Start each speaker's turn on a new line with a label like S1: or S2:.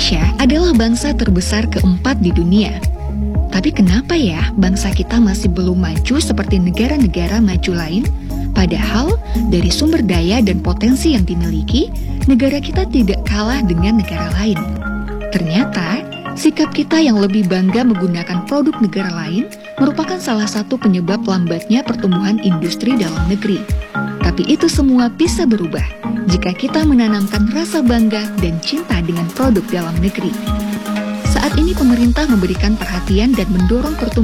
S1: Indonesia adalah bangsa terbesar keempat di dunia. Tapi kenapa ya bangsa kita masih belum maju seperti negara-negara maju lain? Padahal dari sumber daya dan potensi yang dimiliki, negara kita tidak kalah dengan negara lain. Ternyata, sikap kita yang lebih bangga menggunakan produk negara lain merupakan salah satu penyebab lambatnya pertumbuhan industri dalam negeri. Tapi itu semua bisa berubah jika kita menanamkan rasa bangga dan cinta dengan produk dalam negeri. Saat ini pemerintah memberikan perhatian dan mendorong pertumbuhan